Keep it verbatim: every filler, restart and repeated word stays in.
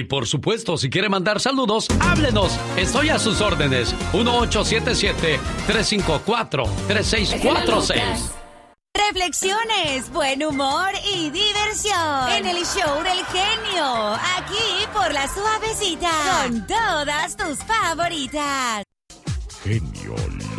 Y por supuesto, si quiere mandar saludos, háblenos. Estoy a sus órdenes. uno ocho siete siete, tres cinco cuatro, tres seis cuatro seis. Reflexiones, buen humor y diversión en el show del genio. Aquí por La Suavecita. Con todas tus favoritas. Genio